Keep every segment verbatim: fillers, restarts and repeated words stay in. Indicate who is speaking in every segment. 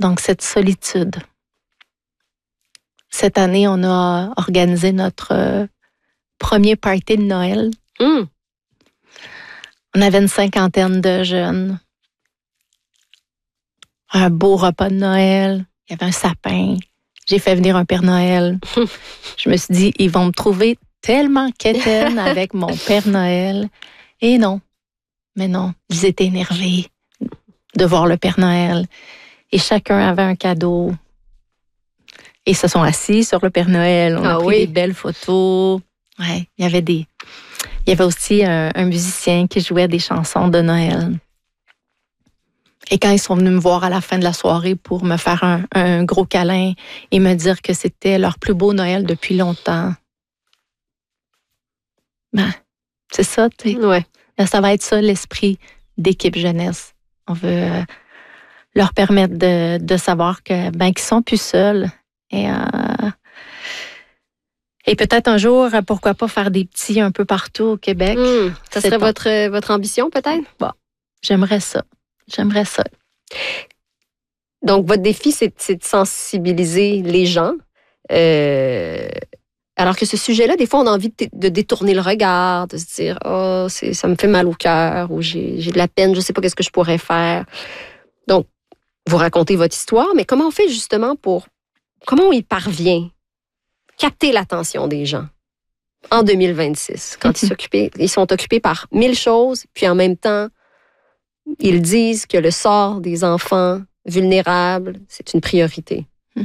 Speaker 1: Donc, cette solitude. Cette année, on a organisé notre euh, premier party de Noël.
Speaker 2: Mmh.
Speaker 1: On avait une cinquantaine de jeunes. Un beau repas de Noël. Il y avait un sapin. J'ai fait venir un Père Noël. Je me suis dit, ils vont me trouver tellement quétaine avec mon Père Noël. Et non. Mais non, ils étaient énervés de voir le Père Noël. Et chacun avait un cadeau. Et ils se sont assis sur le Père Noël. On
Speaker 2: Ah
Speaker 1: a pris
Speaker 2: oui.
Speaker 1: des belles photos. Ouais, il y avait des... Il y avait aussi un, un musicien qui jouait des chansons de Noël. Et quand ils sont venus me voir à la fin de la soirée pour me faire un, un gros câlin et me dire que c'était leur plus beau Noël depuis longtemps, ben, c'est ça, tu sais.
Speaker 2: Ouais.
Speaker 1: Ça va être ça, l'esprit d'équipe jeunesse. On veut euh, leur permettre de, de savoir que ben, qu'ils sont plus seuls. Et, euh, et peut-être un jour, pourquoi pas faire des petits un peu partout au Québec.
Speaker 2: Mmh. Ça
Speaker 1: C'est
Speaker 2: serait
Speaker 1: ton-
Speaker 2: votre, votre ambition, peut-être?
Speaker 1: Bon, j'aimerais ça. J'aimerais ça.
Speaker 2: Donc, votre défi, c'est, c'est de sensibiliser les gens. Euh, alors que ce sujet-là, des fois, on a envie de, de détourner le regard, de se dire « Oh, c'est, ça me fait mal au cœur » ou j'ai, « J'ai de la peine, je ne sais pas qu'est-ce que je pourrais faire. » Donc, vous racontez votre histoire, mais comment on fait justement pour... Comment on y parvient? Capter l'attention des gens en deux mille vingt-six, quand ils, s'occupent- ils sont occupés par mille choses, puis en même temps, ils disent que le sort des enfants vulnérables, c'est une priorité.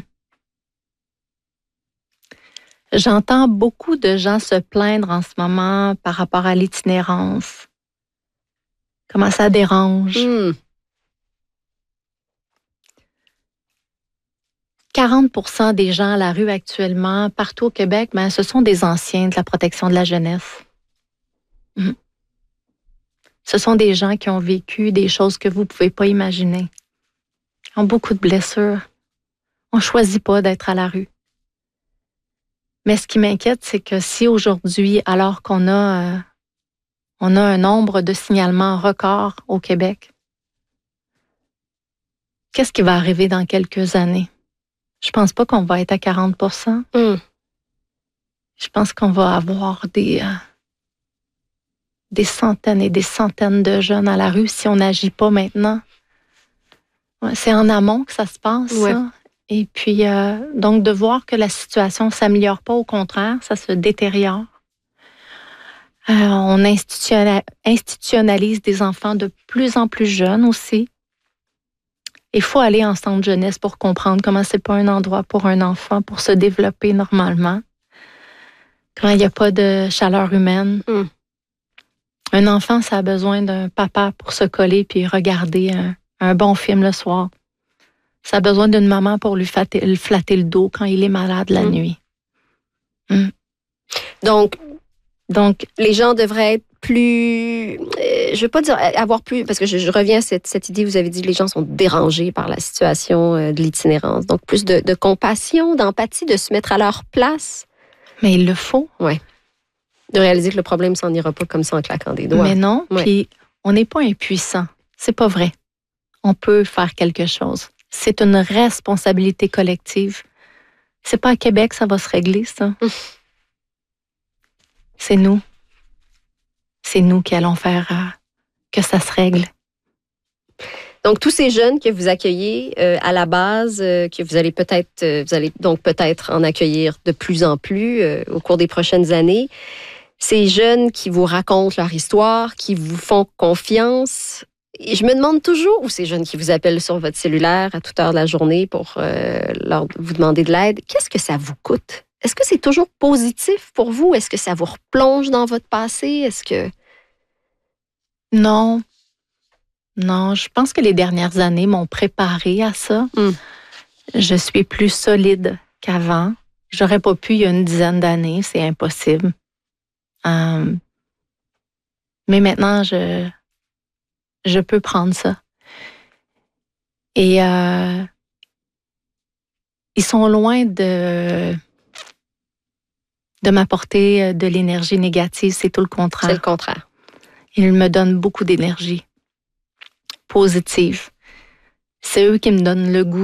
Speaker 1: J'entends beaucoup de gens se plaindre en ce moment par rapport à l'itinérance. Comment ça dérange.
Speaker 2: Mmh.
Speaker 1: quarante pour cent des gens à la rue actuellement, partout au Québec, ben, ce sont des anciens de la protection de la jeunesse. Mhm. Ce sont des gens qui ont vécu des choses que vous ne pouvez pas imaginer. Ils ont beaucoup de blessures. On ne choisit pas d'être à la rue. Mais ce qui m'inquiète, c'est que si aujourd'hui, alors qu'on a, euh, on a un nombre de signalements record au Québec, qu'est-ce qui va arriver dans quelques années? Je pense pas qu'on va être à quarante pour cent.
Speaker 2: Mmh.
Speaker 1: Je pense qu'on va avoir des, euh, des centaines et des centaines de jeunes à la rue si on n'agit pas maintenant. Ouais, c'est en amont que ça se passe,
Speaker 2: Ouais.
Speaker 1: ça. Et puis, euh, donc, de voir que la situation ne s'améliore pas, au contraire, ça se détériore. Euh, on institutionna- institutionnalise des enfants de plus en plus jeunes aussi. Il faut aller en centre jeunesse pour comprendre comment c'est pas un endroit pour un enfant pour se développer normalement. Quand il n'y a pas de chaleur humaine.
Speaker 2: Mm.
Speaker 1: Un enfant, ça a besoin d'un papa pour se coller puis regarder un, un bon film le soir. Ça a besoin d'une maman pour lui flatter, lui flatter le dos quand il est malade la
Speaker 2: Mm.
Speaker 1: nuit. Mm.
Speaker 2: Donc,
Speaker 1: Donc,
Speaker 2: les gens devraient être plus... euh, je veux pas dire avoir plus... Parce que je, je reviens à cette, cette idée, vous avez dit que les gens sont dérangés par la situation euh, de l'itinérance. Donc, plus de, de compassion, d'empathie, de se mettre à leur place.
Speaker 1: mais il le faut.
Speaker 2: De réaliser que le problème s'en ira pas comme ça en claquant des doigts.
Speaker 1: Mais non,
Speaker 2: Ouais.
Speaker 1: puis on n'est pas impuissant. C'est pas vrai. On peut faire quelque chose. C'est une responsabilité collective. C'est pas à Québec que ça va se régler, ça. C'est nous. C'est nous qui allons faire euh, que ça se règle.
Speaker 2: Donc, tous ces jeunes que vous accueillez euh, à la base, euh, que vous allez peut-être, euh, vous allez donc peut-être en accueillir de plus en plus euh, au cours des prochaines années. Ces jeunes qui vous racontent leur histoire, qui vous font confiance. Et je me demande toujours, ou ces jeunes qui vous appellent sur votre cellulaire à toute heure de la journée pour euh, leur, vous demander de l'aide, qu'est-ce que ça vous coûte? Est-ce que c'est toujours positif pour vous? Est-ce que ça vous replonge dans votre passé? Est-ce que...
Speaker 1: Non. Non, je pense que les dernières années m'ont préparée à ça.
Speaker 2: Mm.
Speaker 1: Je suis plus solide qu'avant. J'aurais pas pu il y a une dizaine d'années, c'est impossible. Euh, mais maintenant, je, je peux prendre ça. Et euh, ils sont loin de, de m'apporter de l'énergie négative, c'est tout le contraire.
Speaker 2: C'est le contraire.
Speaker 1: Ils me donnent beaucoup d'énergie positive. C'est eux qui me donnent le goût